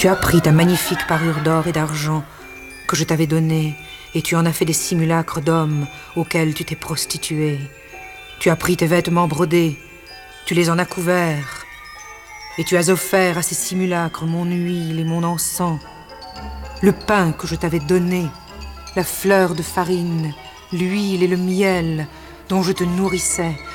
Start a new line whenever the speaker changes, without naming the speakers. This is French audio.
Tu as pris ta magnifique parure d'or et d'argent que je t'avais donnée, et tu en as fait des simulacres d'hommes auxquels tu t'es prostituée. Tu as pris tes vêtements brodés, tu les en as couverts, et tu as offert à ces simulacres mon huile et mon encens, le pain que je t'avais donné, la fleur de farine, l'huile et le miel dont je te nourrissais,